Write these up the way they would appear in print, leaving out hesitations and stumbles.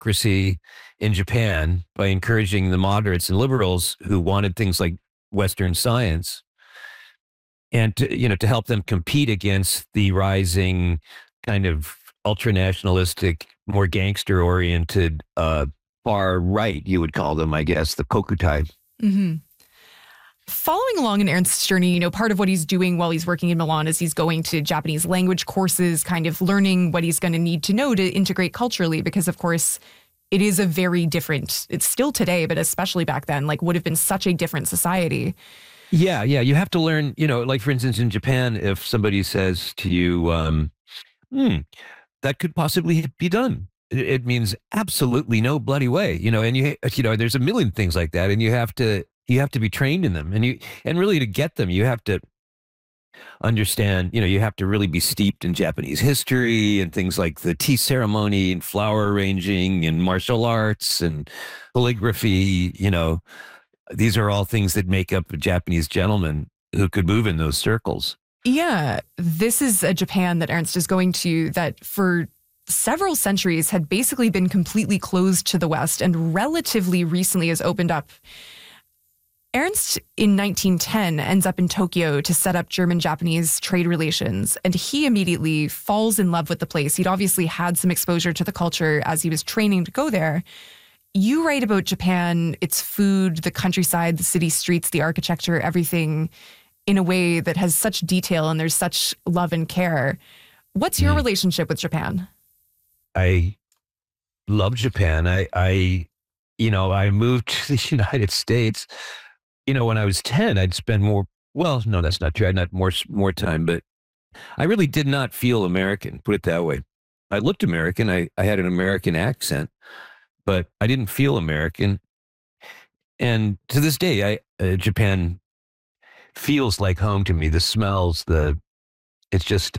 democracy in Japan by encouraging the moderates and liberals who wanted things like Western science, and to help them compete against the rising kind of ultra-nationalistic, more gangster-oriented far right, you would call them, I guess, the Kokutai. Mm-hmm. Following along in Ernst's journey, part of what he's doing while he's working in Milan is he's going to Japanese language courses, kind of learning what he's going to need to know to integrate culturally, because, of course, it is a very different, it's still today, but especially back then, would have been such a different society. Yeah. You have to learn, like, for instance, in Japan, if somebody says to you, that could possibly be done, it means absolutely no bloody way, and there's a million things like that, and you have to be trained in them, and really to get them, you have to understand, you have to really be steeped in Japanese history and things like the tea ceremony and flower arranging and martial arts and calligraphy. These are all things that make up a Japanese gentleman who could move in those circles. Yeah, this is a Japan that Ernst is going to that for several centuries had basically been completely closed to the West and relatively recently has opened up. Ernst, in 1910, ends up in Tokyo to set up German-Japanese trade relations, and he immediately falls in love with the place. He'd obviously had some exposure to the culture as he was training to go there. You write about Japan, its food, the countryside, the city streets, the architecture, everything in a way that has such detail and there's such love and care. What's your relationship with Japan? I love Japan. I moved to the United States. When I was 10, I'd spend more. Well, no, that's not true. I'd not more time, but I really did not feel American. Put it that way. I looked American. I had an American accent, but I didn't feel American. And to this day, Japan feels like home to me. The smells, it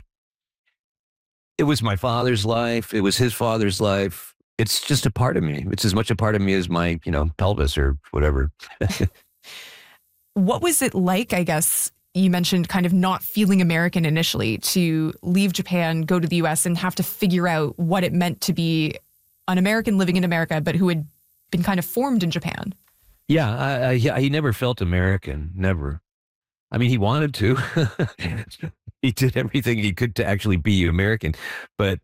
was my father's life. It was his father's life. It's just a part of me. It's as much a part of me as my, pelvis or whatever. What was it like, I guess, you mentioned kind of not feeling American initially, to leave Japan, go to the US and have to figure out what it meant to be an American living in America, but who had been kind of formed in Japan? Yeah, he never felt American, never. I mean, he wanted to. He did everything he could to actually be American. But,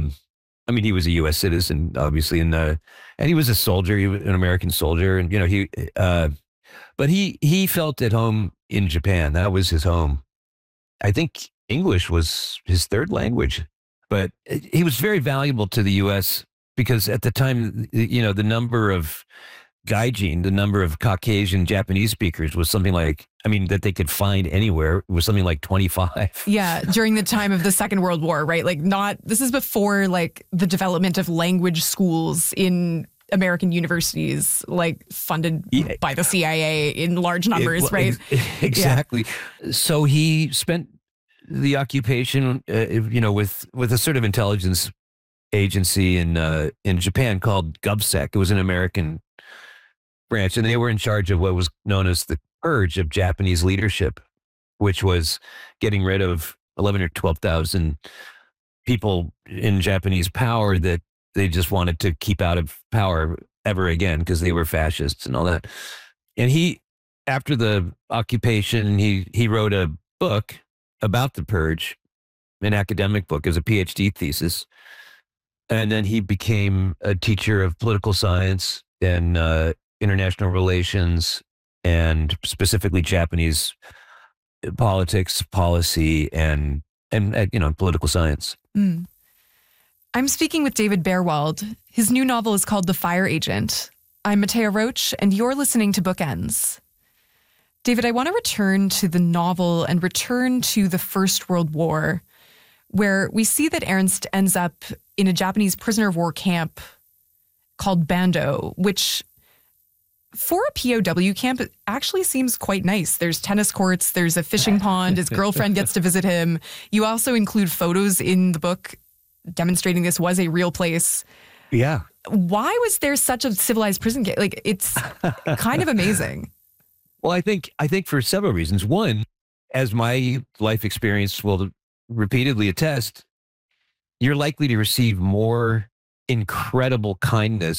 he was a U.S. citizen, obviously, and he was a soldier. He was an American soldier. And, but he felt at home in Japan. That was his home. I think English was his third language. But he was very valuable to the U.S. because at the time, the number of gaijin, the number of Caucasian Japanese speakers was something like, that they could find anywhere, was something like 25. Yeah, during the time of the Second World War, right? This is before the development of language schools in American universities, funded by the CIA in large numbers, right? Exactly. Yeah. So he spent the occupation, with a sort of intelligence agency in Japan called GovSec. It was an American branch, and they were in charge of what was known as the purge of Japanese leadership, which was getting rid of 11 or 12,000 people in Japanese power that they just wanted to keep out of power ever again because they were fascists and all that. And he, after the occupation, he wrote a book about the purge, an academic book, as a PhD thesis. And then he became a teacher of political science and international relations, and specifically Japanese politics, policy, and political science. Mm. I'm speaking with David Beerwald. His new novel is called The Fire Agent. I'm Matea Roach, and you're listening to Bookends. David, I want to return to the novel and return to the First World War, where we see that Ernst ends up in a Japanese prisoner of war camp called Bando, which for a POW camp, it actually seems quite nice. There's tennis courts, there's a fishing pond, his girlfriend gets to visit him. You also include photos in the book demonstrating this was a real place. Yeah. Why was there such a civilized prison camp? It's kind of amazing. Well, I think for several reasons. One, as my life experience will repeatedly attest, you're likely to receive more incredible kindness